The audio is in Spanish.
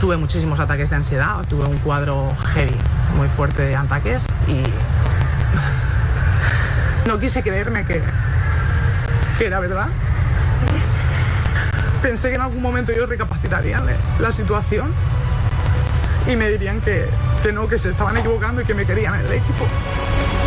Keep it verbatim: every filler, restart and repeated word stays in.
tuve muchísimos ataques de ansiedad, tuve un cuadro heavy, muy fuerte de ataques y no quise creerme que, que era verdad. Pensé que en algún momento ellos recapacitarían la situación y me dirían que, que no, que se estaban equivocando y que me querían en el equipo.